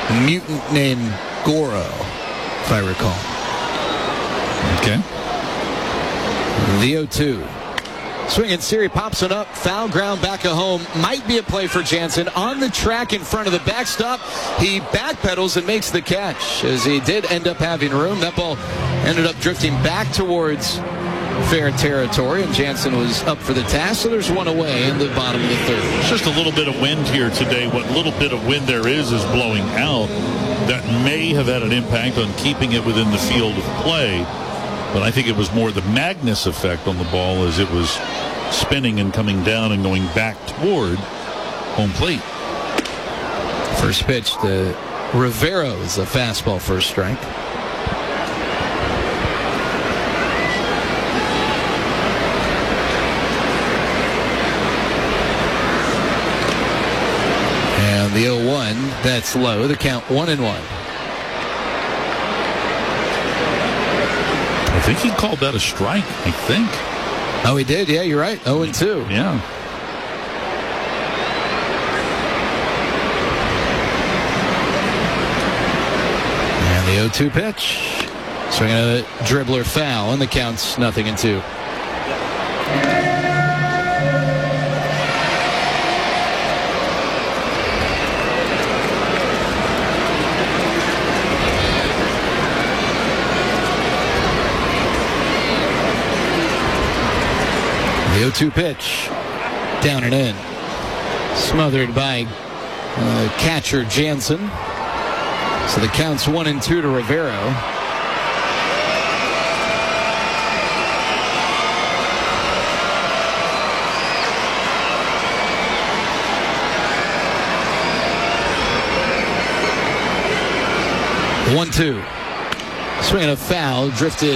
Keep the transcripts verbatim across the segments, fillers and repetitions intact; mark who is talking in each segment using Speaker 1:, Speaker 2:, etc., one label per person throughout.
Speaker 1: mutant named Goro, if I recall.
Speaker 2: Okay.
Speaker 1: The oh two. Swinging Siri pops it up. Foul ground back at home. Might be a play for Jansen. On the track in front of the backstop. He backpedals and makes the catch. As he did end up having room. That ball ended up drifting back towards fair territory. And Jansen was up for the task. So there's one away in the bottom of the third.
Speaker 2: It's just a little bit of wind here today. What little bit of wind there is is blowing out. That may have had an impact on keeping it within the field of play. But I think it was more the Magnus effect on the ball as it was spinning and coming down and going back toward home plate.
Speaker 1: First pitch to Rivero is a fastball first strike. And the oh one, that's low. The count one and one.
Speaker 2: I think he called that a strike, I think.
Speaker 1: Oh, he did? Yeah, you're right. oh and two.
Speaker 2: Yeah.
Speaker 1: And the oh two pitch. Swinging a dribbler foul, and the count's nothing and two. The oh two pitch, down and in, smothered by uh, catcher Jansen. So the count's one and two to Rivero. One two, swinging a foul, drifted.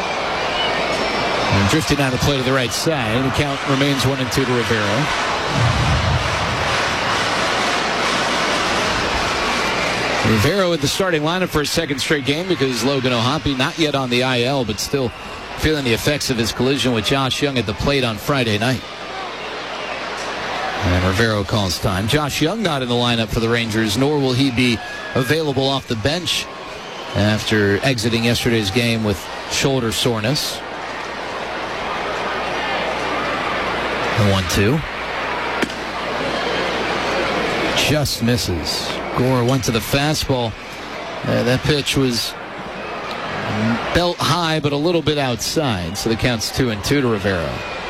Speaker 1: And drifting out of play to the right side. And the count remains one and two to Rivero. Rivero in the starting lineup for a second straight game because Logan O'Hoppe not yet on the I L, but still feeling the effects of his collision with Josh Young at the plate on Friday night. And Rivero calls time. Josh Young not in the lineup for the Rangers, nor will he be available off the bench after exiting yesterday's game with shoulder soreness. one two. Just misses. Gore went to the fastball. Uh, that pitch was belt high, but a little bit outside. So the count's two and two to Rivero.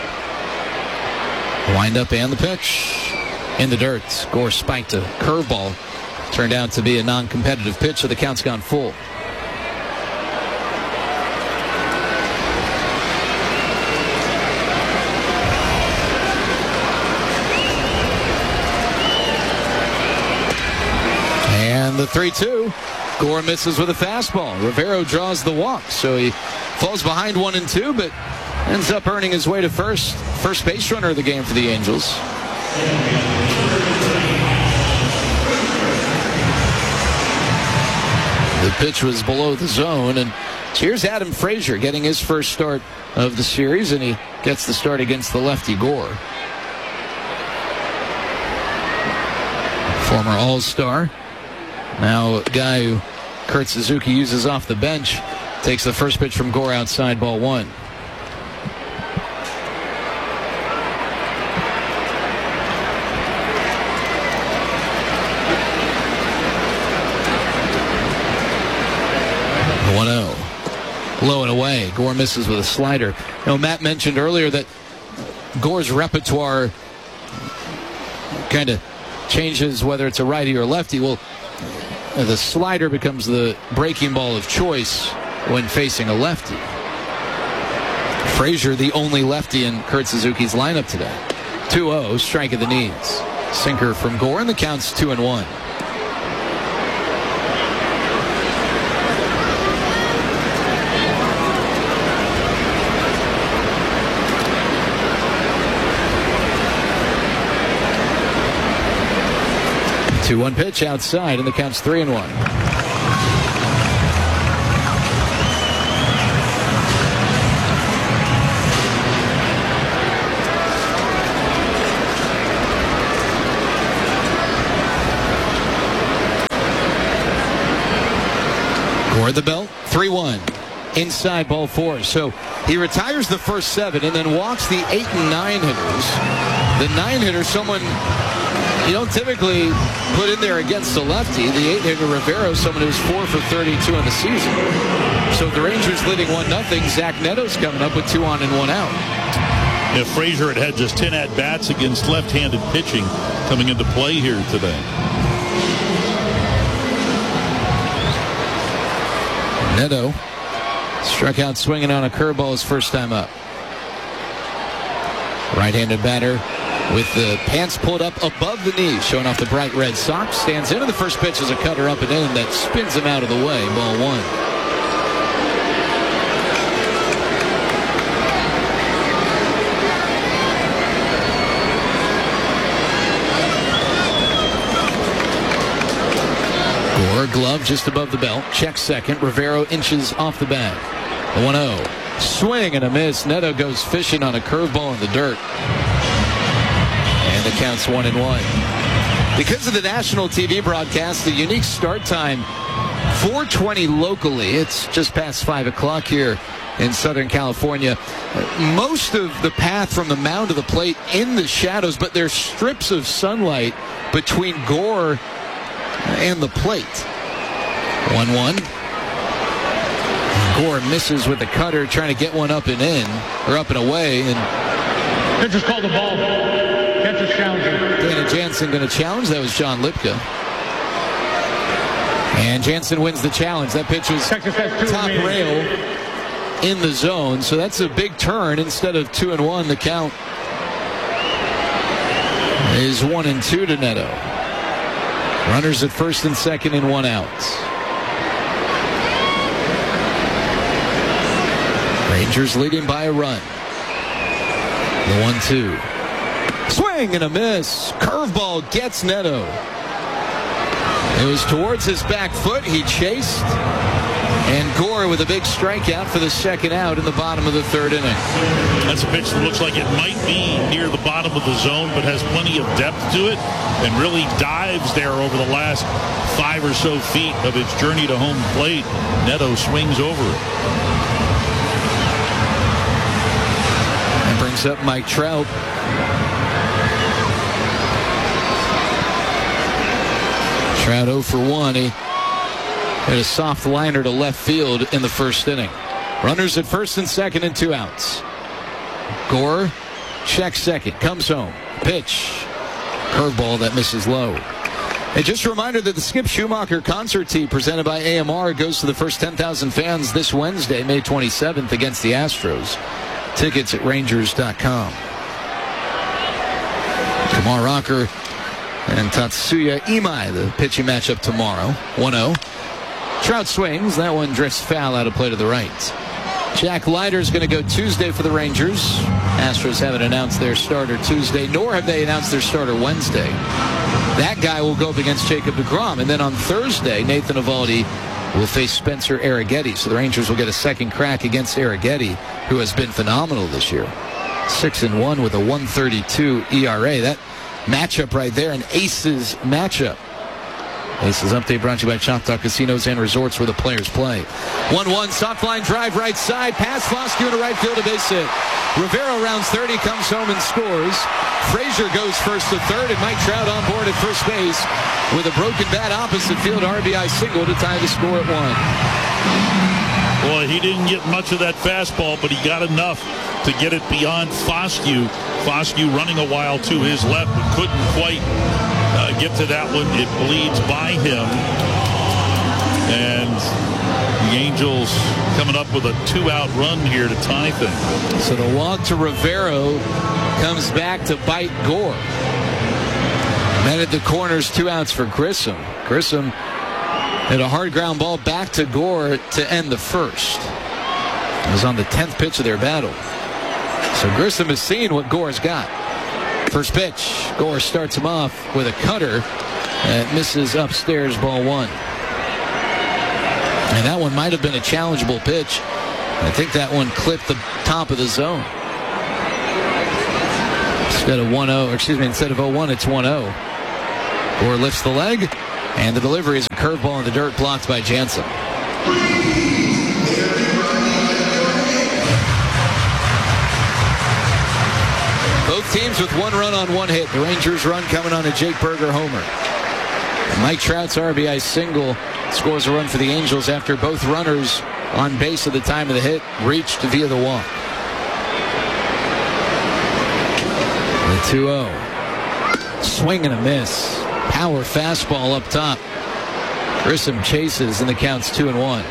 Speaker 1: Wind up and the pitch in the dirt. Gore spiked a curveball. Turned out to be a non-competitive pitch, so the count's gone full. The three two. Gore misses with a fastball. Rivero draws the walk, so he falls behind one and two, but ends up earning his way to first. First base runner of the game for the Angels. The pitch was below the zone, and here's Adam Frazier getting his first start of the series, and he gets the start against the lefty Gore. Former All-Star. Now, a guy who Kurt Suzuki uses off the bench takes the first pitch from Gore outside, ball one. one oh. Low and away. Gore misses with a slider. You know, Matt mentioned earlier that Gore's repertoire kind of changes whether it's a righty or lefty. Well, the slider becomes the breaking ball of choice when facing a lefty. Frazier, the only lefty in Kurt Suzuki's lineup today. two oh, strike at the knees. Sinker from Gore, and the count's two and one. two one pitch outside, and the count's three and one. Toward the belt, three one. Inside ball four. So he retires the first seven and then walks the eight and nine hitters. The nine hitter, someone you don't typically put in there against the lefty. The eight hitter, Rivero, someone who's four for thirty-two in the season. So the Rangers leading one nothing. Zach Neto's coming up with two on and one out.
Speaker 2: Yeah, Frazier had had just ten at-bats against left-handed pitching coming into play here today.
Speaker 1: Neto struck out swinging on a curveball his first time up. Right-handed batter with the pants pulled up above the knees, showing off the bright red socks. Stands into the first pitch as a cutter up and in that spins him out of the way. Ball one. Gore, glove just above the belt. Checks second. Rivero inches off the bag. The one oh. Swing and a miss. Neto goes fishing on a curveball in the dirt. And the count's one and one. Because of the national T V broadcast, the unique start time, four twenty locally. It's just past five o'clock here in Southern California. Most of the path from the mound to the plate in the shadows, but there's strips of sunlight between Gore and the plate. one one. Gore misses with the cutter, trying to get one up and in, or up and away. And
Speaker 3: pitcher's called the ball. Catcher's challenging.
Speaker 1: Dana Jansen going to challenge. That was John Lipka. And Jansen wins the challenge. That pitch was top rail in the zone. So that's a big turn. Instead of two and one, the count is one and two to Neto. Runners at first and second and one out. Rangers leading by a run. The one two. Swing and a miss. Curveball gets Neto. It was towards his back foot. He chased. And Gore with a big strikeout for the second out in the bottom of the third inning.
Speaker 2: That's a pitch that looks like it might be near the bottom of the zone, but has plenty of depth to it and really dives there over the last five or so feet of its journey to home plate. Neto swings over it.
Speaker 1: And brings up Mike Trout. Trout oh for one. He hit a soft liner to left field in the first inning. Runners at first and second and two outs. Gore checks second, comes home. Pitch. Curveball that misses low. And just a reminder that the Skip Schumacher concert tee presented by A M R goes to the first ten thousand fans this Wednesday, May twenty-seventh, against the Astros. Tickets at Rangers dot com. Kumar Rocker and Tatsuya Imai, the pitching matchup tomorrow. one oh. Trout swings. That one drifts foul out of play to the right. Jack Leiter's going to go Tuesday for the Rangers. Astros haven't announced their starter Tuesday, nor have they announced their starter Wednesday. That guy will go up against Jacob deGrom. And then on Thursday, Nathan Eovaldi will face Spencer Arrighetti. So the Rangers will get a second crack against Arrighetti, who has been phenomenal this year. six and one with a one thirty-two E R A. That matchup right there, an aces matchup. Aces update brought to you by Choctaw Casinos and Resorts, where the players play. one one, soft line drive right side. Pass Foscue into right field, a base hit. Rivero rounds thirty, comes home and scores. Frazier goes first to third, and Mike Trout on board at first base with a broken bat opposite field R B I single to tie the score at one.
Speaker 2: Boy, he didn't get much of that fastball, but he got enough to get it beyond Foscue. Foscue running a while to his left, but couldn't quite uh, get to that one. It bleeds by him. And the Angels coming up with a two-out run here to tie things.
Speaker 1: So the walk to Rivero comes back to bite Gore. Then at the corners, two outs for Grissom. Grissom hit a hard ground ball back to Gore to end the first. It was on the tenth pitch of their battle. So Grissom has seen what Gore's got. First pitch, Gore starts him off with a cutter that misses upstairs, ball one. And that one might have been a challengeable pitch. I think that one clipped the top of the zone. Instead of one oh, or excuse me, instead of oh one, it's one oh. Gore lifts the leg, and the delivery is a curveball in the dirt, blocked by Jansen. Both teams with one run on one hit. The Rangers run coming on a Jake Burger homer. Mike Trout's R B I single scores a run for the Angels after both runners on base at the time of the hit reached via the walk. The two oh. Swing and a miss. Power fastball up top. Grissom chases and the count's two and one.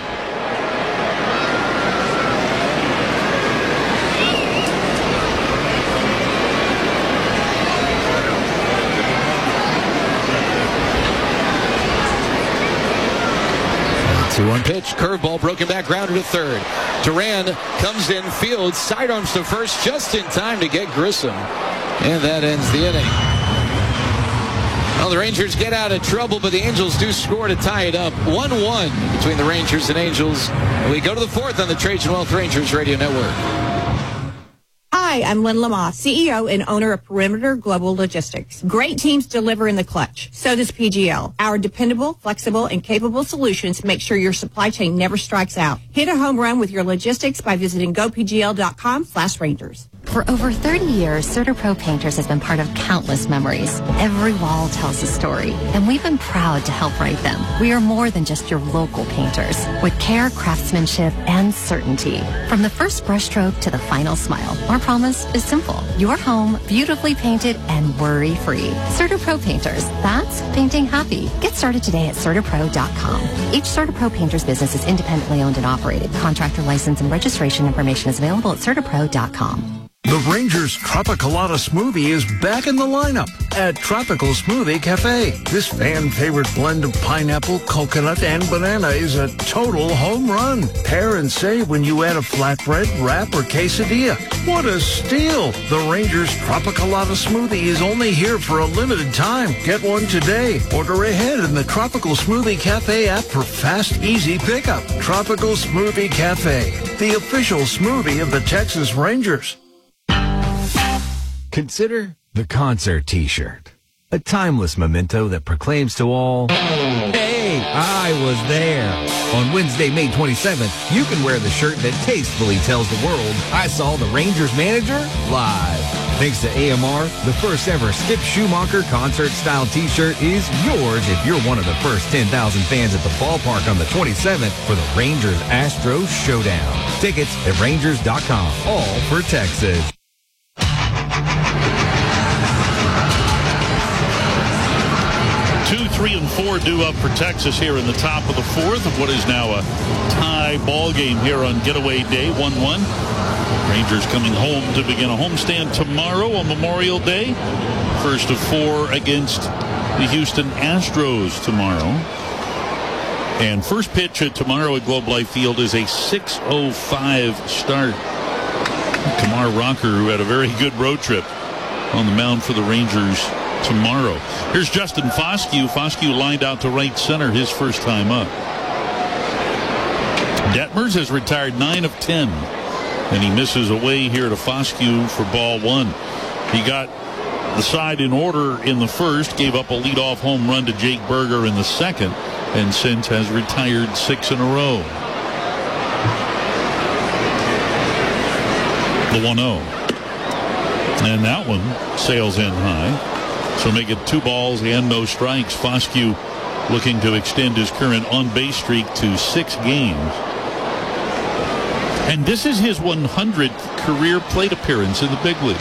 Speaker 1: two one pitch, curveball broken back, grounded to third. Duran comes in, fields, sidearms to first just in time to get Grissom. And that ends the inning. Well, the Rangers get out of trouble, but the Angels do score to tie it up. one one between the Rangers and Angels. And we go to the fourth on the Trajan Wealth Rangers Radio Network.
Speaker 4: Hi, I'm Lynn Lamar, C E O and owner of Perimeter Global Logistics. Great teams deliver in the clutch. So does P G L. Our dependable, flexible, and capable solutions make sure your supply chain never strikes out. Hit a home run with your logistics by visiting go p g l dot com slash Rangers.
Speaker 5: For over thirty years, CertaPro Painters has been part of countless memories. Every wall tells a story, and we've been proud to help write them. We are more than just your local painters, with care, craftsmanship, and certainty. From the first brushstroke to the final smile, our promise is simple. Your home, beautifully painted and worry-free. CertaPro Painters, that's painting happy. Get started today at certa pro dot com. Each CertaPro Painters business is independently owned and operated. Contractor license and registration information is available at certa pro dot com.
Speaker 6: The Rangers Tropicolata Smoothie is back in the lineup at Tropical Smoothie Cafe. This fan-favorite blend of pineapple, coconut, and banana is a total home run. Pair and save when you add a flatbread, wrap, or quesadilla. What a steal! The Rangers Tropicolata Smoothie is only here for a limited time. Get one today. Order ahead in the Tropical Smoothie Cafe app for fast, easy pickup. Tropical Smoothie Cafe, the official smoothie of the Texas Rangers.
Speaker 7: Consider the concert t-shirt. A timeless memento that proclaims to all, hey, I was there. On Wednesday, May twenty-seventh, you can wear the shirt that tastefully tells the world, I saw the Rangers manager live. Thanks to A M R, the first ever Skip Schumacher concert-style t-shirt is yours if you're one of the first ten thousand fans at the ballpark on the twenty-seventh for the Rangers-Astros Showdown. Tickets at rangers dot com, all for Texas.
Speaker 2: Two, three, and four due up for Texas here in the top of the fourth of what is now a tie ball game here on Getaway Day, one one. Rangers coming home to begin a homestand tomorrow on Memorial Day. First of four against the Houston Astros tomorrow. And first pitch at tomorrow at Globe Life Field is a six oh five start. Kumar Rocker, who had a very good road trip on the mound for the Rangers tomorrow. Here's Justin Foscue. Foscue lined out to right center his first time up. Detmers has retired nine of ten, and he misses away here to Foscue for ball one. He got the side in order in the first, gave up a leadoff home run to Jake Burger in the second, and since has retired six in a row. The one oh. And that one sails in high. So make it two balls and no strikes. Foscue looking to extend his current on-base streak to six games. And this is his one hundredth career plate appearance in the big leagues.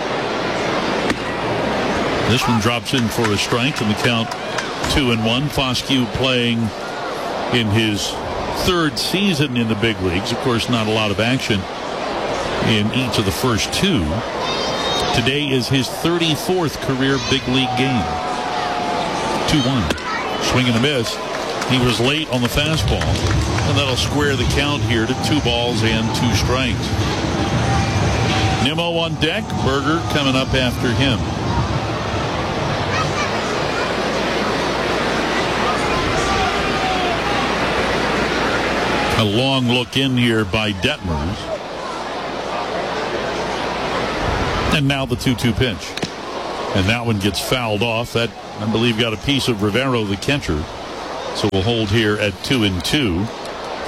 Speaker 2: This one drops in for a strike, and the count two and one. Foscue playing in his third season in the big leagues. Of course, not a lot of action in each of the first two. Today is his thirty-fourth career big league game. two one. Swing and a miss. He was late on the fastball, and that'll square the count here to two balls and two strikes. Nimmo on deck. Burger coming up after him. A long look in here by Detmers. And now the two two pitch. And that one gets fouled off. That, I believe, got a piece of Rivero, the catcher. So we'll hold here at two and two.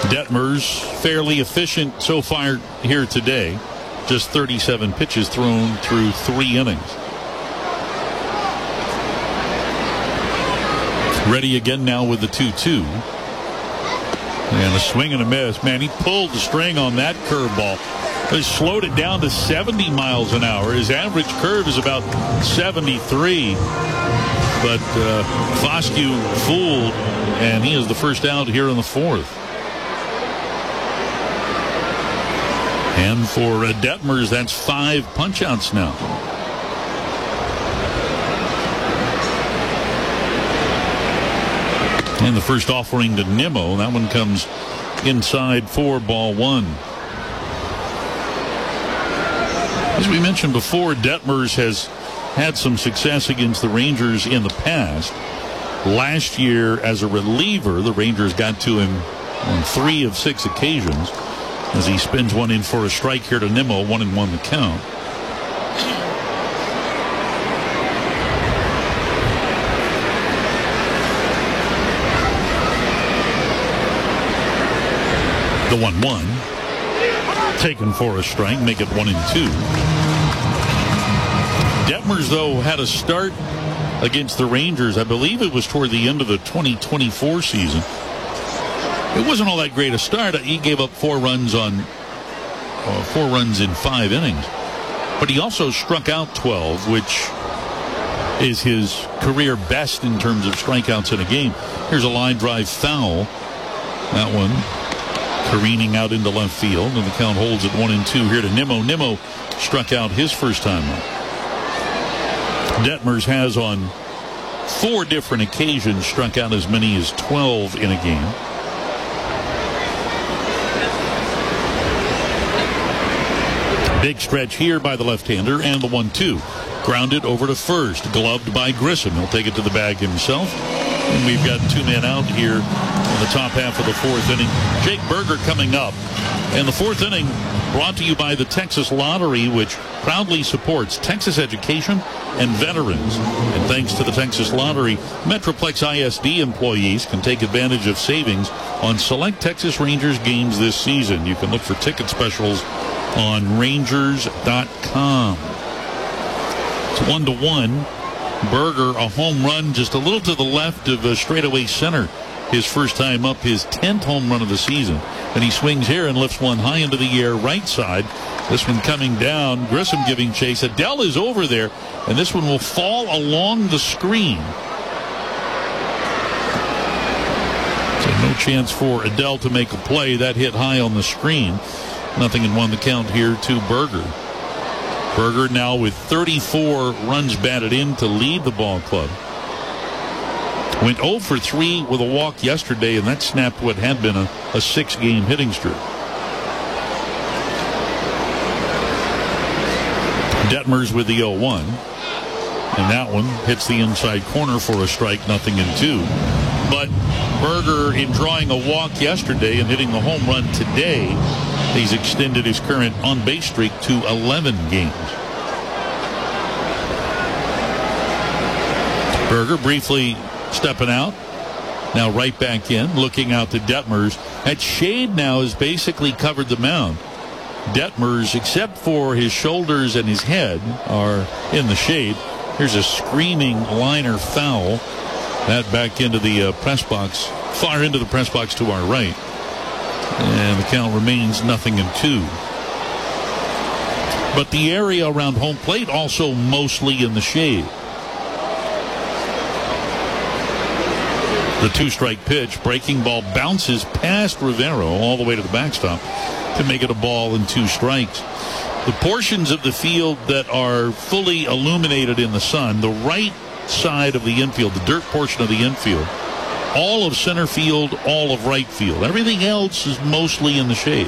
Speaker 2: Detmers fairly efficient so far here today. Just thirty-seven pitches thrown through three innings. Ready again now with the two two. And a swing and a miss. Man, he pulled the string on that curveball. He slowed it down to seventy miles an hour. His average curve is about seventy-three. But uh, Foscue fooled, and he is the first out here in the fourth. And for uh, Detmers, that's five punch-outs now. And the first offering to Nimmo. That one comes inside for ball one. As we mentioned before, Detmers has had some success against the Rangers in the past. Last year, as a reliever, the Rangers got to him on three of six occasions as he spins one in for a strike here to Nimmo, one and one the count. The one one. Taken for a strike, make it one and two. Detmers, though, had a start against the Rangers. I believe it was toward the end of the twenty twenty-four season. It wasn't all that great a start. He gave up four runs on uh, four runs in five innings. But he also struck out twelve, which is his career best in terms of strikeouts in a game. Here's a line drive foul. That one careening out into left field, and the count holds at one and two here to Nimmo. Nimmo struck out his first time up. Detmers has on four different occasions struck out as many as twelve in a game. Big stretch here by the left-hander, and the one two. Grounded over to first, gloved by Grissom. He'll take it to the bag himself. And we've got two men out here in the top half of the fourth inning. Jake Burger coming up. And the fourth inning brought to you by the Texas Lottery, which proudly supports Texas education and veterans. And thanks to the Texas Lottery, Metroplex I S D employees can take advantage of savings on select Texas Rangers games this season. You can look for ticket specials on Rangers dot com. It's one to one. Burger, a home run just a little to the left of the straightaway center. His first time up, his tenth home run of the season. And he swings here and lifts one high into the air right side. This one coming down. Grissom giving chase. Adell is over there, and this one will fall along the screen. So no chance for Adell to make a play. That hit high on the screen. Nothing in one the count here to Burger. Burger now with thirty-four runs batted in to lead the ball club. Went oh for three with a walk yesterday, and that snapped what had been a, a six-game hitting streak. Detmers with the oh one. And that one hits the inside corner for a strike, nothing in two. But Burger, in drawing a walk yesterday and hitting the home run today, he's extended his current on-base streak to eleven games. Burger briefly stepping out. Now right back in, looking out to Detmers. That shade now has basically covered the mound. Detmers, except for his shoulders and his head, are in the shade. Here's a screaming liner foul. That back into the uh, press box, far into the press box to our right. And the count remains nothing in two. But the area around home plate also mostly in the shade. The two-strike pitch, breaking ball, bounces past Rivero all the way to the backstop to make it a ball and two strikes. The portions of the field that are fully illuminated in the sun, the right side of the infield, the dirt portion of the infield, all of center field, all of right field. Everything else is mostly in the shade.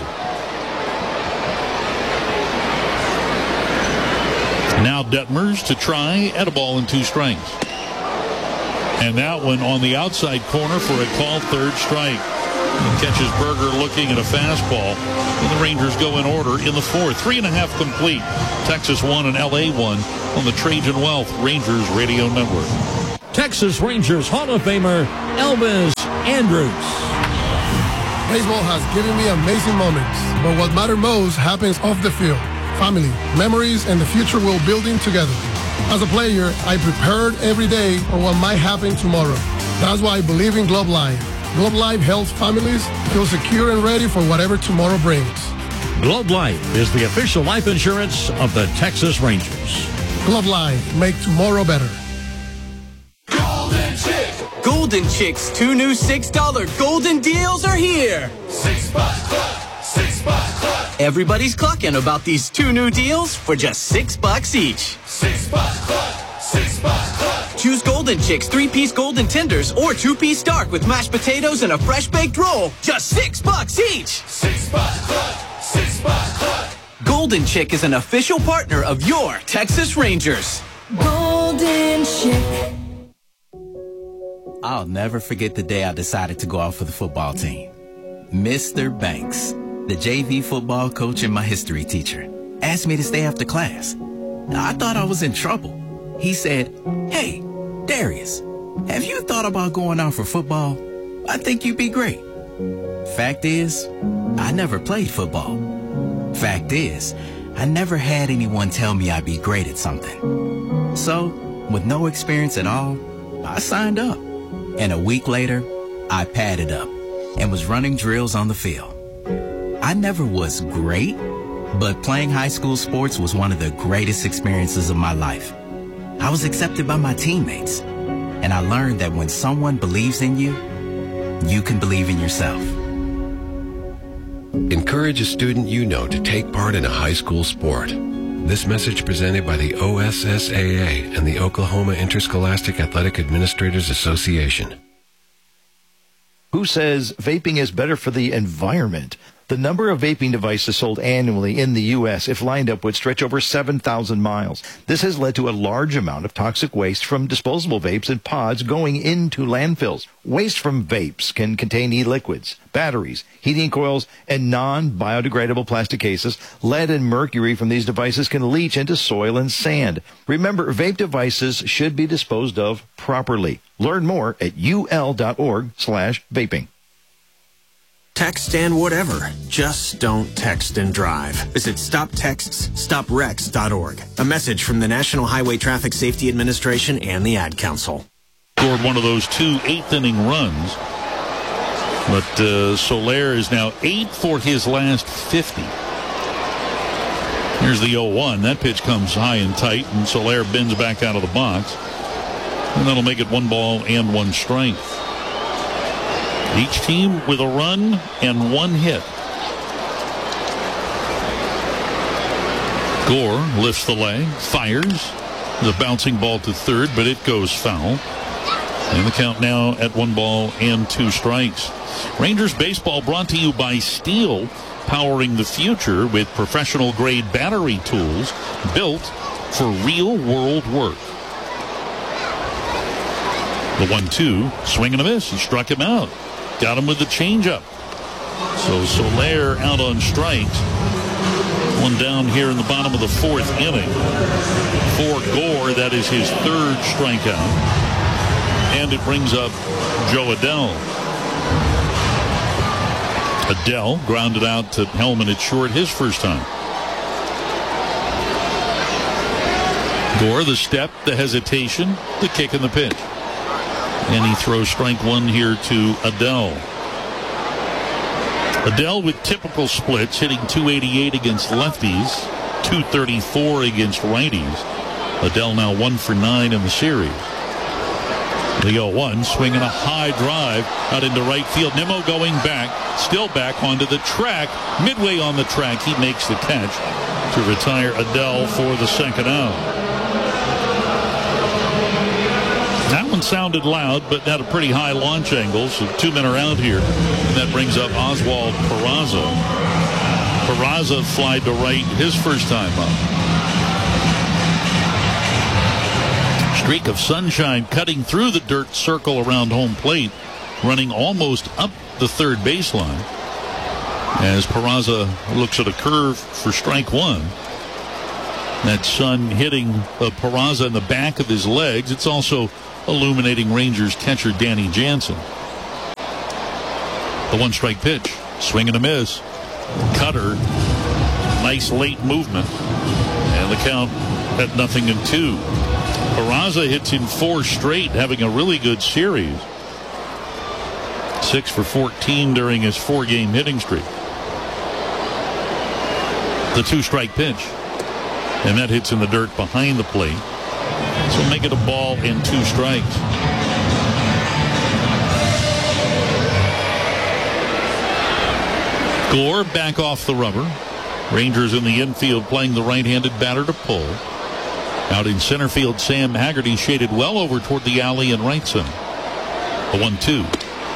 Speaker 2: Now Detmers to try at a ball and two strikes. And that one on the outside corner for a called third strike. He catches Burger looking at a fastball. And the Rangers go in order in the fourth. Three and a half complete. Texas one and L A one on the Trajan Wealth Rangers Radio Network.
Speaker 8: Texas Rangers Hall of Famer Elvis Andrus. Baseball has given me amazing moments, but what matters most happens off the field. Family, memories, and the future we're building together. As a player, I prepared every day for what might happen tomorrow. That's why I believe in Globe Life. Globe Life helps families feel secure and ready for whatever tomorrow brings.
Speaker 9: Globe Life is the official life insurance of the Texas Rangers.
Speaker 8: Globe Life, make tomorrow better.
Speaker 10: Golden Chicks! Golden Chicks, two new six dollar golden deals are here.
Speaker 11: Six bucks cluck, six bucks cluck.
Speaker 10: Everybody's clucking about these two new deals for just six bucks each.
Speaker 11: Six bucks cluck, six bucks cluck.
Speaker 10: Choose Golden Chicks three-piece golden tenders or two-piece dark with mashed potatoes and a fresh baked roll. Just six bucks each.
Speaker 11: Six bucks cluck, six bucks cluck.
Speaker 10: Golden Chick is an official partner of your Texas Rangers.
Speaker 12: Golden Chick.
Speaker 13: I'll never forget the day I decided to go out for the football team. Mister Banks, the J V football coach and my history teacher, asked me to stay after class. I thought I was in trouble. He said, "Hey, Darius, have you thought about going out for football? I think you'd be great." Fact is, I never played football. Fact is, I never had anyone tell me I'd be great at something. So, with no experience at all, I signed up. And a week later, I padded up and was running drills on the field. I never was great, but playing high school sports was one of the greatest experiences of my life. I was accepted by my teammates, and I learned that when someone believes in you, you can believe in yourself.
Speaker 14: Encourage a student you know to take part in a high school sport. This message presented by the O S S A A and the Oklahoma Interscholastic Athletic Administrators Association.
Speaker 15: Who says vaping is better for the environment? The number of vaping devices sold annually in the U S, if lined up, would stretch over seven thousand miles. This has led to a large amount of toxic waste from disposable vapes and pods going into landfills. Waste from vapes can contain e-liquids, batteries, heating coils, and non-biodegradable plastic cases. Lead and mercury from these devices can leach into soil and sand. Remember, vape devices should be disposed of properly. Learn more at ul.org slash vaping.
Speaker 16: Text and whatever. Just don't text and drive. Visit stop texts stop wrecks dot org. A message from the National Highway Traffic Safety Administration and the Ad Council.
Speaker 2: Scored one of those two eighth-inning runs. But uh, Soler is now eight for his last fifty. Here's the oh one. That pitch comes high and tight, and Soler bends back out of the box. And that'll make it one ball and one strike. Each team with a run and one hit. Gore lifts the leg, fires. The bouncing ball to third, but it goes foul. And the count now at one ball and two strikes. Rangers baseball brought to you by Steel, powering the future with professional-grade battery tools built for real-world work. The one two, swing and a miss. He struck him out. Got him with the changeup. So Soler out on strikes. One down here in the bottom of the fourth inning. For Gore, that is his third strikeout. And it brings up Joe Adell. Adell grounded out to Hellman at short his first time. Gore, the step, the hesitation, the kick and the pitch. And he throws strike one here to Adell. Adell with typical splits, hitting two eighty-eight against lefties, two thirty-four against righties. Adell now one for nine in the series. The oh one, swinging a high drive out into right field. Nimmo going back, still back onto the track. Midway on the track, he makes the catch to retire Adell for the second out. That one sounded loud, but had a pretty high launch angle, so two men around here. And that brings up Oswald Peraza. Peraza flied to right his first time up. Streak of sunshine cutting through the dirt circle around home plate, running almost up the third baseline. As Peraza looks at a curve for strike one. That sun hitting uh, Peraza in the back of his legs. It's also illuminating Rangers catcher Danny Jansen. The one-strike pitch. Swing and a miss. Cutter. Nice late movement. And the count at nothing and two. Peraza hits in four straight, having a really good series. Six for fourteen during his four-game hitting streak. The two-strike pitch. And that hits in the dirt behind the plate. So make it a ball and two strikes. Gore back off the rubber. Rangers in the infield playing the right-handed batter to pull. Out in center field, Sam Haggerty shaded well over toward the alley in right center. The one two.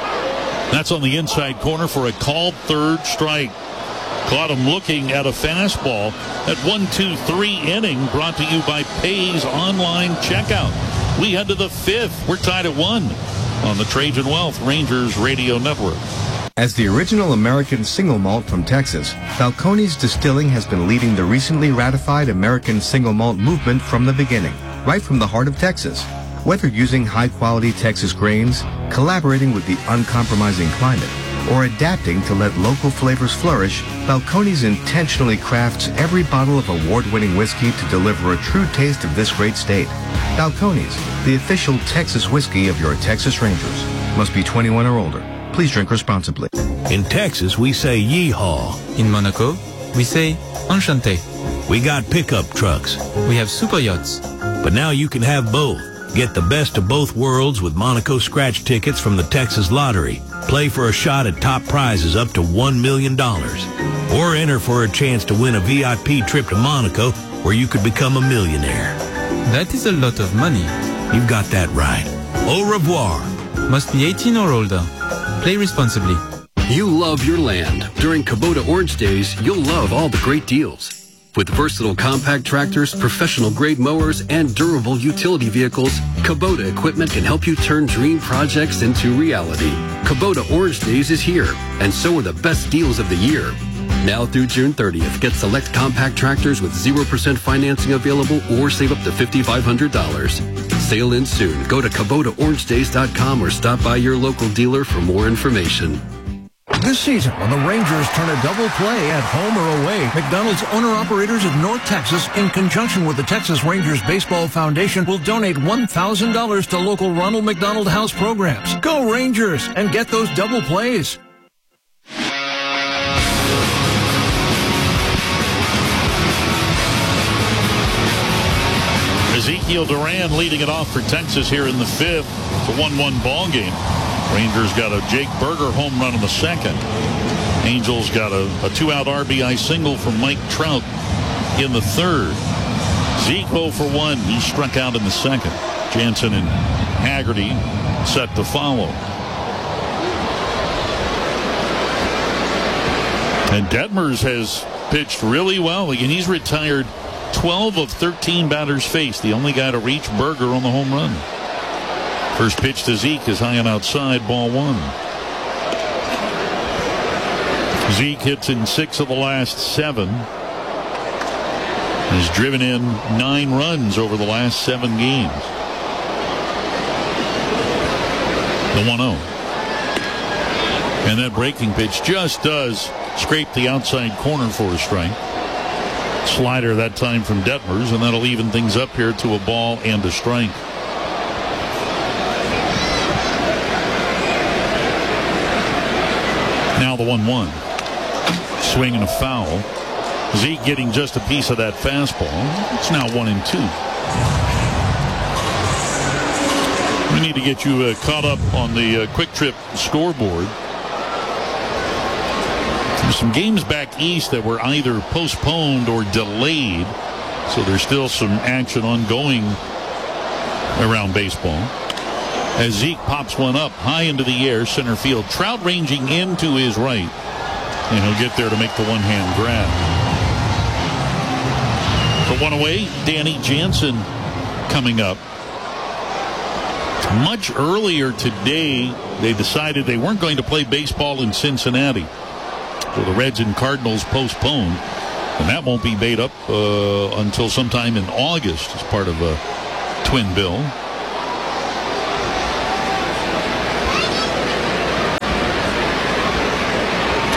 Speaker 2: That's on the inside corner for a called third strike. Caught him looking at a fastball. That one two three inning brought to you by Pay's online checkout. We head to the fifth. We're tied at one on the Trajan Wealth Rangers Radio Network.
Speaker 17: As the original American single malt from Texas, Falcone's Distilling has been leading the recently ratified American single malt movement from the beginning, right from the heart of Texas. Whether using high-quality Texas grains, collaborating with the uncompromising climate, or adapting to let local flavors flourish, Falcone's intentionally crafts every bottle of award-winning whiskey to deliver a true taste of this great state. Falcone's, the official Texas whiskey of your Texas Rangers. Must be twenty-one or older. Please drink responsibly.
Speaker 18: In Texas, we say yeehaw.
Speaker 19: In Monaco, we say enchanté.
Speaker 18: We got pickup trucks.
Speaker 19: We have super yachts.
Speaker 18: But now you can have both. Get the best of both worlds with Monaco scratch tickets from the Texas Lottery. Play for a shot at top prizes up to one million dollars. Or enter for a chance to win a V I P trip to Monaco where you could become a millionaire.
Speaker 19: That is a lot of money.
Speaker 18: You've got that right. Au revoir.
Speaker 19: Must be eighteen or older. Play responsibly.
Speaker 20: You love your land. During Kubota Orange Days, you'll love all the great deals. With versatile compact tractors, professional-grade mowers, and durable utility vehicles, Kubota equipment can help you turn dream projects into reality. Kubota Orange Days is here, and so are the best deals of the year. Now through June thirtieth, get select compact tractors with zero percent financing available or save up to five thousand five hundred dollars. Sale ends soon. Go to Kubota Orange Days dot com or stop by your local dealer for more information.
Speaker 6: This season, when the Rangers turn a double play at home or away, McDonald's owner-operators of North Texas, in conjunction with the Texas Rangers Baseball Foundation, will donate one thousand dollars to local Ronald McDonald House programs. Go Rangers and get those double plays.
Speaker 2: Ezekiel Duran leading it off for Texas here in the fifth. It's a one one ball game. Rangers got a Jake Berger home run in the second. Angels got a, a two-out R B I single from Mike Trout in the third. Zeke oh for one. He struck out in the second. Jansen and Haggerty set to follow. And Detmers has pitched really well. Again, he's retired twelve of thirteen batters faced. The only guy to reach Berger on the home run. First pitch to Zeke is high and outside, ball one. Zeke hits in six of the last seven. Has driven in nine runs over the last seven games. The one oh. And that breaking pitch just does scrape the outside corner for a strike. Slider that time from Detmers, and that'll even things up here to a ball and a strike. Now the one one. Swing and a foul. Zeke getting just a piece of that fastball. It's now one and two. We need to get you uh, caught up on the uh, Quick Trip scoreboard. There's some games back east that were either postponed or delayed, so there's still some action ongoing around baseball. As Zeke pops one up high into the air, center field. Trout ranging into his right, and he'll get there to make the one-hand grab. For one away, Danny Jansen coming up. Much earlier today, they decided they weren't going to play baseball in Cincinnati. So the Reds and Cardinals postponed, and that won't be made up uh, until sometime in August as part of a twin bill.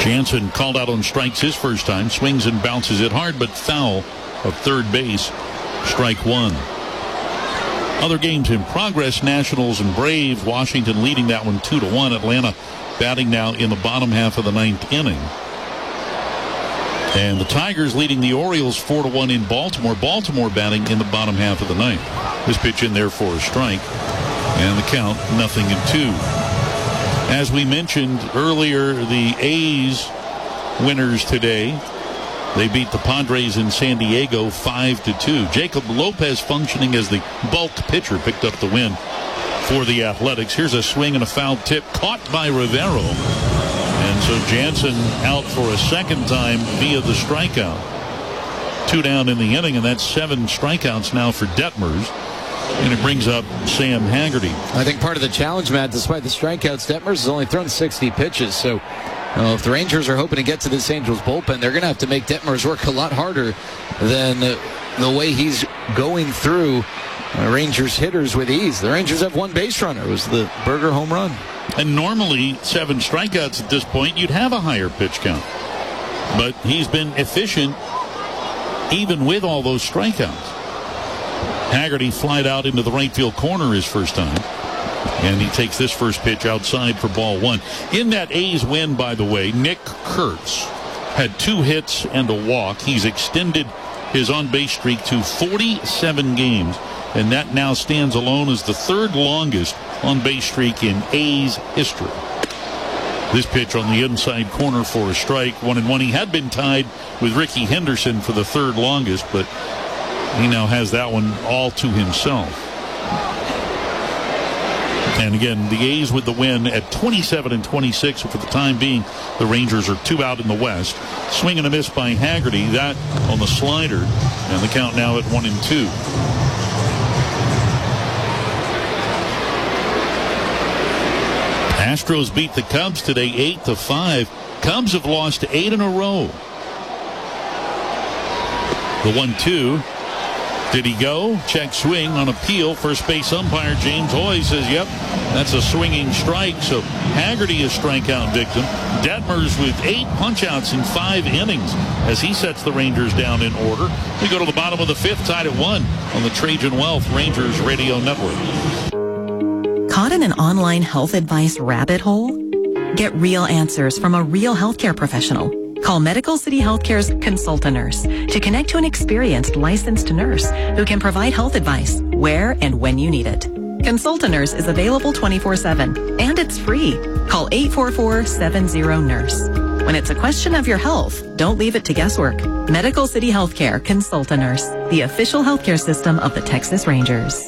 Speaker 2: Jansen called out on strikes his first time. Swings and bounces it hard, but foul of third base. Strike one. Other games in progress, Nationals and Braves. Washington leading that one two to one. Atlanta batting now in the bottom half of the ninth inning. And the Tigers leading the Orioles four to one in Baltimore. Baltimore batting in the bottom half of the ninth. This pitch in there for a strike. And the count, nothing in two. As we mentioned earlier, the A's winners today. They beat the Padres in San Diego five to two. Jacob Lopez, functioning as the bulk pitcher, picked up the win for the Athletics. Here's a swing and a foul tip caught by Rivero. And so Jansen out for a second time via the strikeout. Two down in the inning, and that's seven strikeouts now for Detmers. And it brings up Sam Haggerty.
Speaker 1: I think part of the challenge, Matt, despite the strikeouts, Detmers has only thrown sixty pitches. So uh, if the Rangers are hoping to get to this Angels bullpen, they're going to have to make Detmers work a lot harder than uh, the way he's going through uh, Rangers hitters with ease. The Rangers have one base runner. It was the Berger home run.
Speaker 2: And normally, seven strikeouts at this point, you'd have a higher pitch count. But he's been efficient even with all those strikeouts. Haggerty flied out into the right field corner his first time. And he takes this first pitch outside for ball one. In that A's win, by the way, Nick Kurtz had two hits and a walk. He's extended his on-base streak to forty-seven games. And that now stands alone as the third longest on-base streak in A's history. This pitch on the inside corner for a strike. One and one. He had been tied with Ricky Henderson for the third longest, but he now has that one all to himself. And again, the A's with the win at twenty-seven and twenty-six. For the time being, the Rangers are two out in the West. Swing and a miss by Haggerty. That on the slider. And the count now at one and two. Astros beat the Cubs today eight to five. Cubs have lost eight in a row. The one two. Did he go? Check swing on appeal. First base umpire James Hoy says, yep, that's a swinging strike. So Haggerty is strikeout victim. Detmers with eight punchouts in five innings as he sets the Rangers down in order. We go to the bottom of the fifth, tied at one on the Trajan Wealth Rangers Radio Network.
Speaker 21: Caught in an online health advice rabbit hole? Get real answers from a real healthcare professional. Call Medical City Healthcare's Consulta Nurse to connect to an experienced licensed nurse who can provide health advice where and when you need it. Consulta Nurse is available twenty-four seven and it's free. Call eight four four, seven zero, nurse. When it's a question of your health, don't leave it to guesswork. Medical City Healthcare Consulta Nurse, the official healthcare system of the Texas Rangers.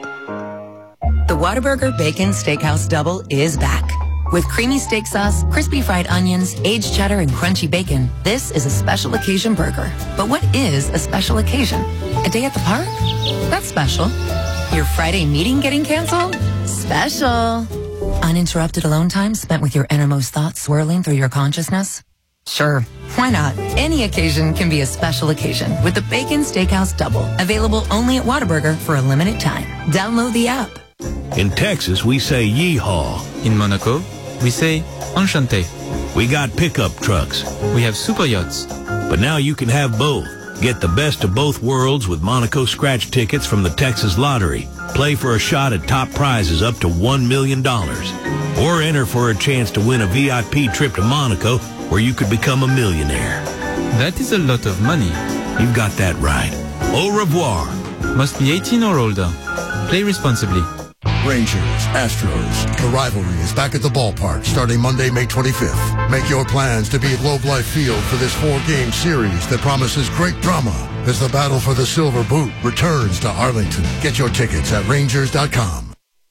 Speaker 22: The Whataburger Bacon Steakhouse Double is back. With creamy steak sauce, crispy fried onions, aged cheddar, and crunchy bacon, this is a special occasion burger. But what is a special occasion? A day at the park? That's special. Your Friday meeting getting canceled? Special. Uninterrupted alone time spent with your innermost thoughts swirling through your consciousness? Sure, why not? Any occasion can be a special occasion with the Bacon Steakhouse Double. Available only at Whataburger for a limited time. Download the app.
Speaker 18: In Texas, we say yeehaw.
Speaker 19: In Monaco, we say enchanté.
Speaker 18: We got pickup trucks.
Speaker 19: We have super yachts.
Speaker 18: But now you can have both. Get the best of both worlds with Monaco scratch tickets from the Texas Lottery. Play for a shot at top prizes up to one million dollars. Or enter for a chance to win a V I P trip to Monaco where you could become a millionaire.
Speaker 19: That is a lot of money.
Speaker 18: You've got that right. Au revoir.
Speaker 19: Must be eighteen or older. Play responsibly.
Speaker 23: Rangers, Astros. The rivalry is back at the ballpark starting Monday, May twenty-fifth. Make your plans to be at Globe Life Field for this four-game series that promises great drama as the battle for the Silver Boot returns to Arlington. Get your tickets at Rangers dot com.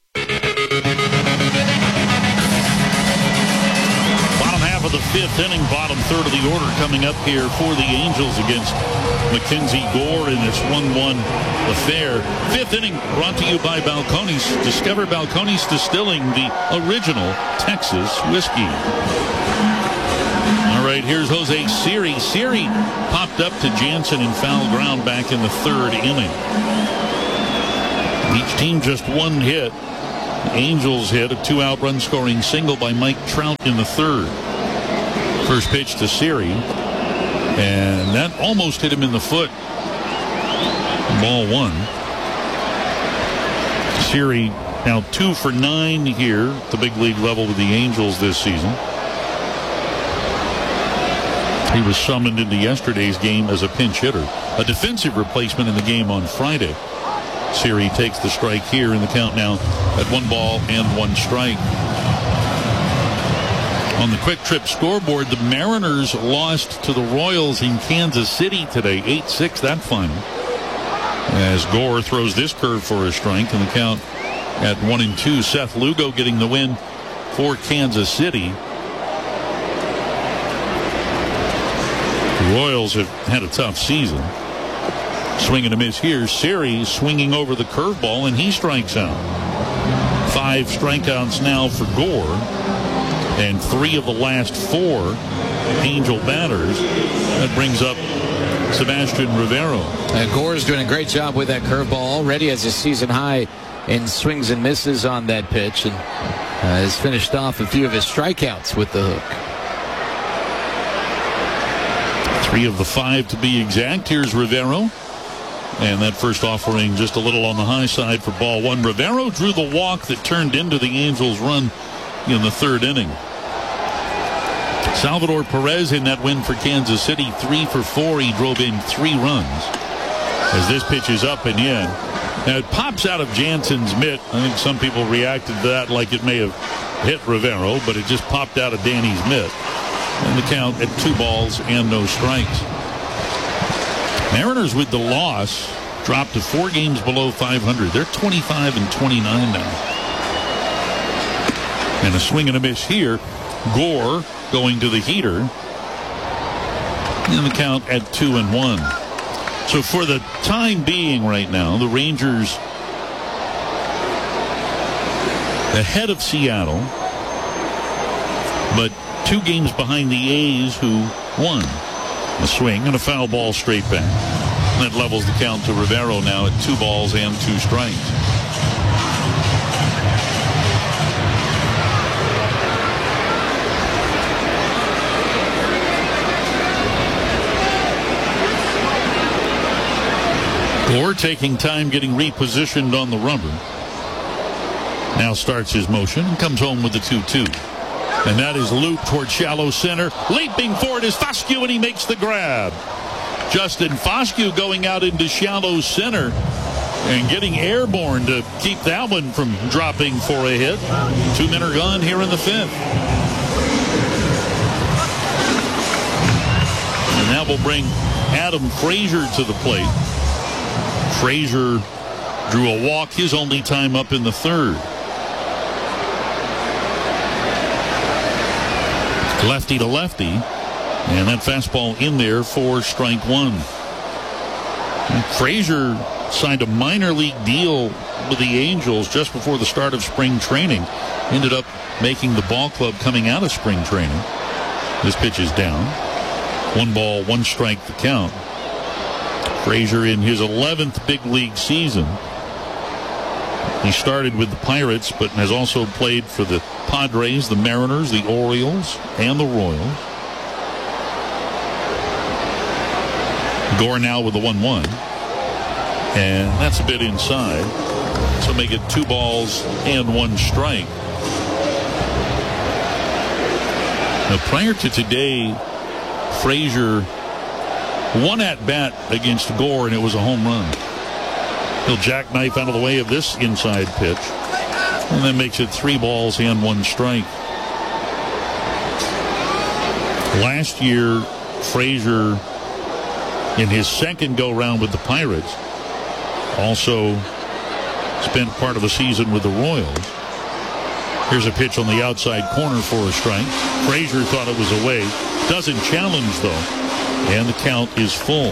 Speaker 2: Bottom half of the fifth inning, bottom third of the order coming up here for the Angels against Mackenzie Gore in this one one affair. Fifth inning brought to you by Balcones. Discover Balcones Distilling, the original Texas whiskey. All right, here's Jose Siri. Siri popped up to Jansen in foul ground back in the third inning. Each team just one hit. The Angels hit a two-out run-scoring single by Mike Trout in the third. First pitch to Siri, and that almost hit him in the foot. Ball one. Siri now two for nine here at the big league level with the Angels this season. He was summoned into yesterday's game as a pinch hitter, a defensive replacement in the game on Friday. Siri takes the strike here in the count now at one ball and one strike. On the Quick Trip scoreboard, the Mariners lost to the Royals in Kansas City today, eight six that final. As Gore throws this curve for a strike in the count at one and two. Seth Lugo getting the win for Kansas City. The Royals have had a tough season. Swing and a miss here. Siri swinging over the curveball, and he strikes out. Five strikeouts now for Gore, and three of the last four Angel batters. That brings up Sebastian Rivero.
Speaker 1: And Gore's doing a great job with that curveball. Already has a season high in swings and misses on that pitch, and uh, has finished off a few of his strikeouts with the hook.
Speaker 2: Three of the five to be exact. Here's Rivero. And that first offering just a little on the high side for ball one. Rivero drew the walk that turned into the Angels' run in the third inning. Salvador Perez in that win for Kansas City, three for four. He drove in three runs. As this pitch is up and in. Now it pops out of Jansen's mitt. I think some people reacted to that like it may have hit Rivero, but it just popped out of Danny's mitt. And the count at two balls and no strikes. Mariners with the loss dropped to four games below five hundred. They're twenty-five and twenty-nine now. And a swing and a miss here. Gore going to the heater. And the count at two and one. So for the time being right now, the Rangers ahead of Seattle, but two games behind the A's, who won. A swing and a foul ball straight back. That levels the count to Rivero now at two balls and two strikes. Gore taking time getting repositioned on the rubber. Now starts his motion and comes home with the two two. And that is looped toward shallow center. Leaping forward is Foscue, and he makes the grab. Justin Foscue going out into shallow center and getting airborne to keep that one from dropping for a hit. Two men are gone here in the fifth. And now we'll bring Adam Frazier to the plate. Frazier drew a walk, his only time up in the third. Lefty to lefty, and that fastball in there for strike one. And Frazier signed a minor league deal with the Angels just before the start of spring training. Ended up making the ball club coming out of spring training. This pitch is down. One ball, one strike the count. Frazier in his eleventh big league season. He started with the Pirates, but has also played for the Padres, the Mariners, the Orioles, and the Royals. Gore now with the one one. And that's a bit inside. So make it two balls and one strike. Now, prior to today, Frazier one at bat against Gore, and it was a home run. He'll jackknife out of the way of this inside pitch, and then makes it three balls and one strike. Last year, Frazier, in his second go-round with the Pirates, also spent part of a season with the Royals. Here's a pitch on the outside corner for a strike. Frazier thought it was away. Doesn't challenge, though, and the count is full.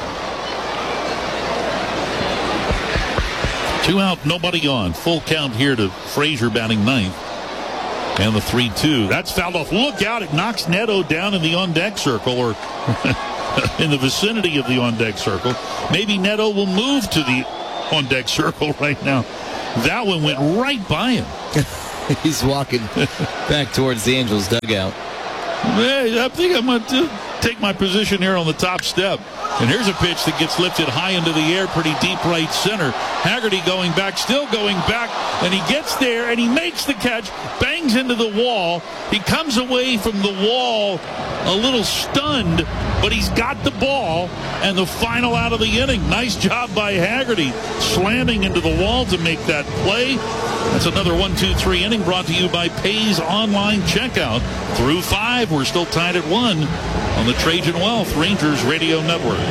Speaker 2: Two out, nobody on. Full count here to Frazier batting ninth. And the three two. That's fouled off. Look out. It knocks Neto down in the on-deck circle, or in the vicinity of the on-deck circle. Maybe Neto will move to the on-deck circle right now. That one went right by him.
Speaker 1: He's walking back towards the Angels dugout.
Speaker 2: Yeah, I think I'm going to take my position here on the top step. And here's a pitch that gets lifted high into the air, pretty deep right center. Haggerty going back, still going back, and he gets there, and he makes the catch, bangs into the wall. He comes away from the wall a little stunned, but he's got the ball, and the final out of the inning. Nice job by Haggerty, slamming into the wall to make that play. That's another one two three inning brought to you by Pays Online Checkout. Through five, we're still tied at one on the Trajan Wealth Rangers Radio Network.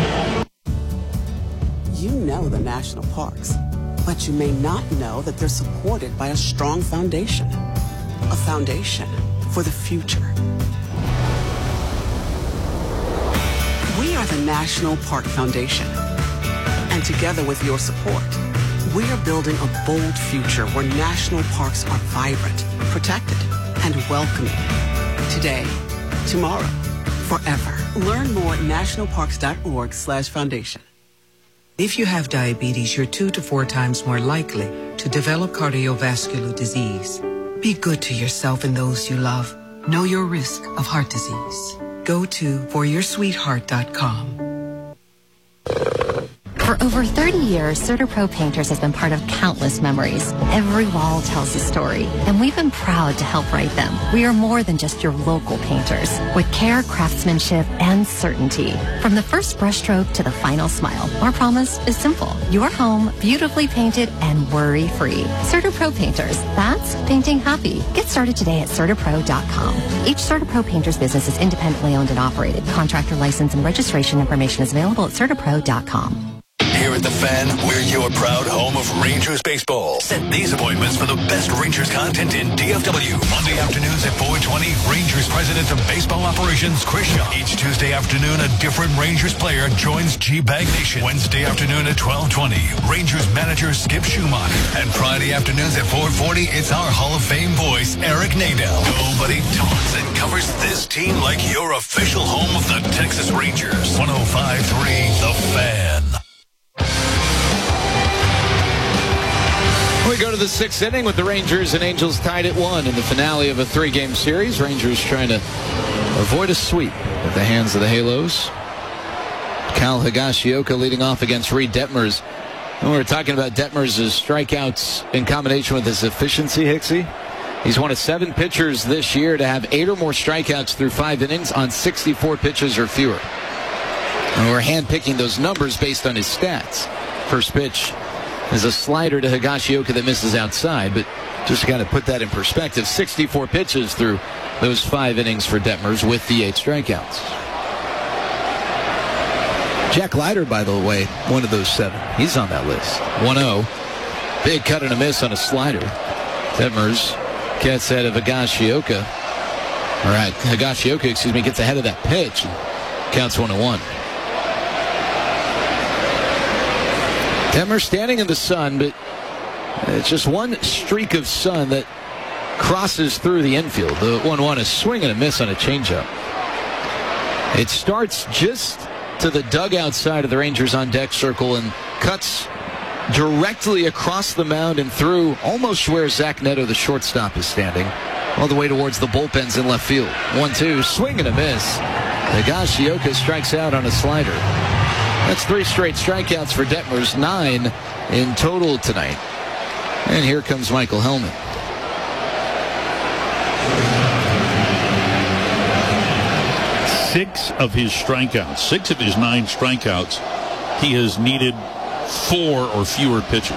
Speaker 3: You know the national parks, but you may not know that they're supported by a strong foundation. A foundation for the future. We are the National Park Foundation. And together with your support, we are building a bold future where national parks are vibrant, protected, and welcoming. Today, tomorrow, forever. Learn more at nationalparks.org slash foundation.
Speaker 4: If you have diabetes, you're two to four times more likely to develop cardiovascular disease. Be good to yourself and those you love. Know your risk of heart disease. Go to for your sweetheart dot com.
Speaker 5: For over thirty years, CertaPro Painters has been part of countless memories. Every wall tells a story, and we've been proud to help write them. We are more than just your local painters, with care, craftsmanship, and certainty. From the first brushstroke to the final smile, our promise is simple. Your home, beautifully painted and worry-free. CertaPro Painters, that's painting happy. Get started today at CertaPro dot com. Each CertaPro Painters business is independently owned and operated. Contractor license and registration information is available at CertaPro dot com.
Speaker 24: Here at The Fan, we're your proud home of Rangers baseball. Set these appointments for the best Rangers content in D F W. Monday afternoons at four twenty, Rangers President of Baseball Operations, Chris Shaw. Each Tuesday afternoon, a different Rangers player joins G-Bag Nation. Wednesday afternoon at twelve twenty, Rangers manager Skip Schumacher. And Friday afternoons at four forty, it's our Hall of Fame voice, Eric Nadel. Nobody talks and covers this team like your official home of the Texas Rangers. one oh five point three, The Fan.
Speaker 1: We go to the sixth inning with the Rangers and Angels tied at one in the finale of a three-game series. Rangers trying to avoid a sweep at the hands of the Halos. Kyle Higashioka leading off against Reed Detmers. And we were talking about Detmers' strikeouts in combination with his efficiency, Hicksy. He's one of seven pitchers this year to have eight or more strikeouts through five innings on sixty-four pitches or fewer. And we're handpicking those numbers based on his stats. First pitch is a slider to Higashioka that misses outside, but just got to put that in perspective. sixty-four pitches through those five innings for Detmers with the eight strikeouts. Jack Leiter, by the way, one of those seven. He's on that list. one oh. Big cut and a miss on a slider. Detmers gets ahead of Higashioka. All right, Higashioka, excuse me, gets ahead of that pitch. Counts one and one. Detmers standing in the sun, but it's just one streak of sun that crosses through the infield. The one one, a swing and a miss on a changeup. It starts just to the dugout side of the Rangers on deck circle and cuts directly across the mound and through almost where Zach Neto, the shortstop, is standing, all the way towards the bullpens in left field. one two, swing and a miss. Higashioka strikes out on a slider. That's three straight strikeouts for Detmers, nine in total tonight. And here comes Michael Hellman.
Speaker 2: Six of his strikeouts, six of his nine strikeouts, he has needed four or fewer pitches.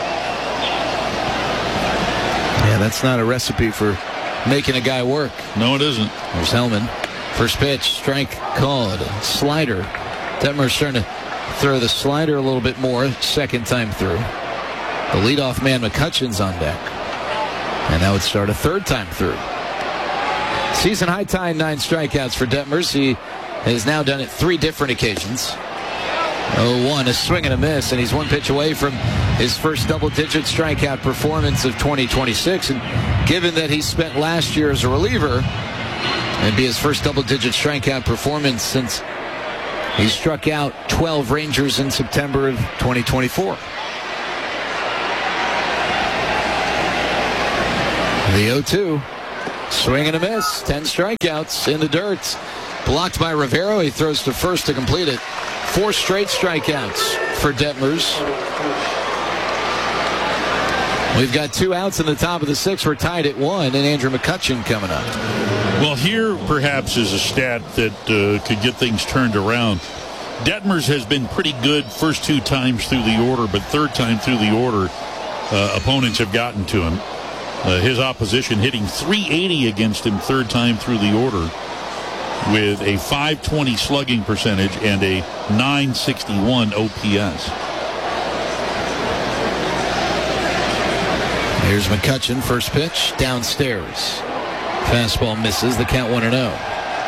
Speaker 1: Yeah, that's not a recipe for making a guy work.
Speaker 2: No, it isn't.
Speaker 1: There's Hellman. First pitch, strike called. Slider. Detmers starting to throw the slider a little bit more, second time through. The leadoff man, McCutcheon's on deck. And that would start a third time through. Season high tie, nine strikeouts for Detmers. He has now done it three different occasions. oh one, a swing and a miss, and he's one pitch away from his first double-digit strikeout performance of twenty twenty-six. And given that he spent last year as a reliever, it'd be his first double-digit strikeout performance since he struck out twelve Rangers in September of twenty twenty-four. The oh two. Swing and a miss. Ten strikeouts in the dirt. Blocked by Rivero. He throws to first to complete it. Four straight strikeouts for Detmers. We've got two outs in the top of the sixth. We're tied at one, and Andrew McCutchen coming up.
Speaker 2: Well, here perhaps is a stat that uh, could get things turned around. Detmers has been pretty good first two times through the order, but third time through the order, uh, opponents have gotten to him. Uh, his opposition hitting three eighty against him third time through the order with a five twenty slugging percentage and a nine sixty-one O P S.
Speaker 1: Here's McCutchen, first pitch, downstairs. Fastball misses, the count one and oh.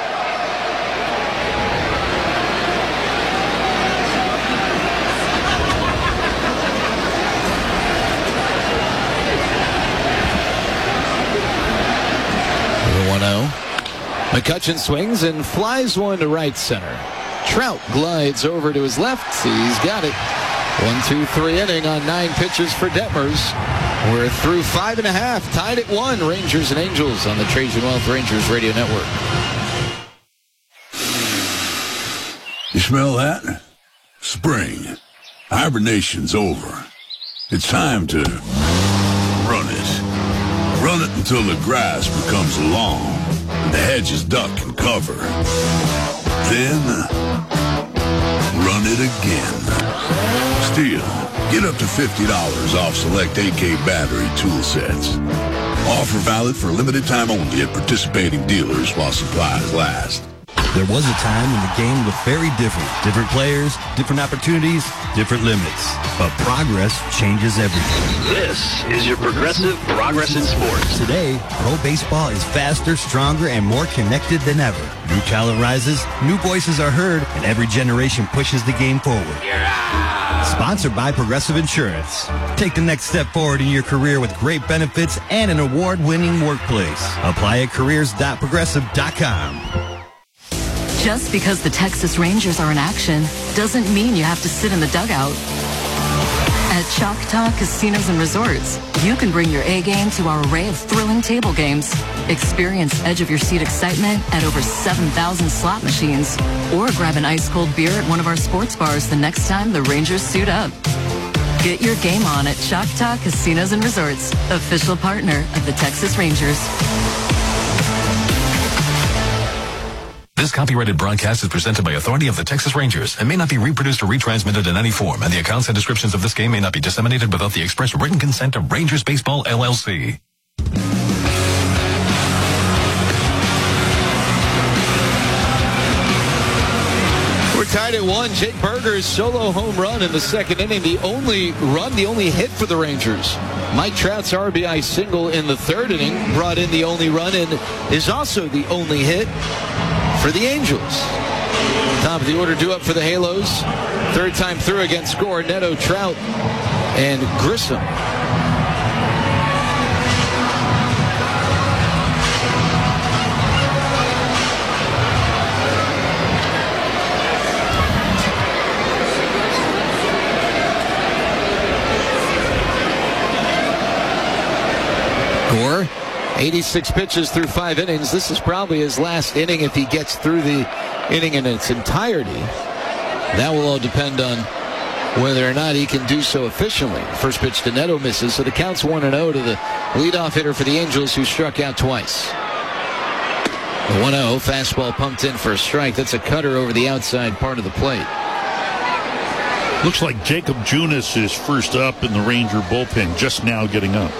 Speaker 1: McCutchen swings and flies one to right center. Trout glides over to his left. He's got it. One, two, three inning on nine pitches for Detmers. We're through five and a half. Tied at one. Rangers and Angels on the Trajan Wealth Rangers Radio Network.
Speaker 7: You smell that? Spring. Hibernation's over. It's time to run it. Run it until the grass becomes long. The hedges duck and cover. Then, run it again. Still, get up to fifty dollars off select A K battery tool sets. Offer valid for a limited time only at participating dealers while supplies last.
Speaker 8: There was a time when the game looked very different. Different players, different opportunities, different limits. But progress changes everything.
Speaker 9: This is your Progressive Progress in Sports.
Speaker 8: Today, pro baseball is faster, stronger, and more connected than ever. New talent rises, new voices are heard, and every generation pushes the game forward. Sponsored by Progressive Insurance. Take the next step forward in your career with great benefits and an award-winning workplace. Apply at careers dot progressive dot com.
Speaker 22: Just because the Texas Rangers are in action doesn't mean you have to sit in the dugout. At Choctaw Casinos and Resorts, you can bring your A game to our array of thrilling table games. Experience edge-of-your-seat excitement at over seven thousand slot machines. Or grab an ice-cold beer at one of our sports bars the next time the Rangers suit up. Get your game on at Choctaw Casinos and Resorts, official partner of the Texas Rangers.
Speaker 11: This copyrighted broadcast is presented by authority of the Texas Rangers and may not be reproduced or retransmitted in any form, and the accounts and descriptions of this game may not be disseminated without the express written consent of Rangers Baseball, L L C.
Speaker 1: We're tied at one. Jake Berger's solo home run in the second inning. The only run, the only hit for the Rangers. Mike Trout's R B I single in the third inning brought in the only run and is also the only hit for the Angels. Top of the order due up for the Halos. Third time through against score, Neto, Trout, and Grissom. Gore, eighty-six pitches through five innings. This is probably his last inning if he gets through the inning in its entirety. That will all depend on whether or not he can do so efficiently. First pitch to Neto misses, so the count's one and oh to the leadoff hitter for the Angels, who struck out twice. The one oh, fastball pumped in for a strike. That's a cutter over the outside part of the plate.
Speaker 2: Looks like Jacob Junis is first up in the Ranger bullpen, just now getting up.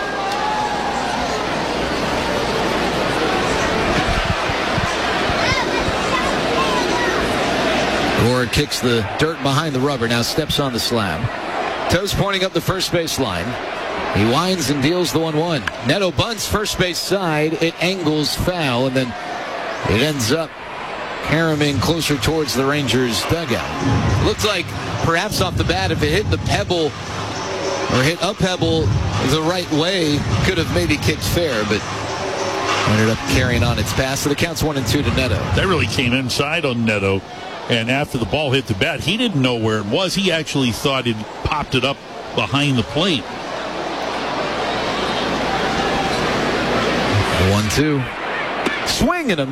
Speaker 1: Gore kicks the dirt behind the rubber, now steps on the slab. Toes pointing up the first base line. He winds and deals the one one. Neto bunts first base side. It angles foul, and then it ends up caromming closer towards the Rangers' dugout. Looks like perhaps off the bat, if it hit the pebble or hit a pebble the right way, could have maybe kicked fair, but ended up carrying on its pass. So the count's one and two to Neto.
Speaker 2: That really came inside on Neto. And after the ball hit the bat, he didn't know where it was. He actually thought it popped it up behind the plate.
Speaker 1: one two. Swing and a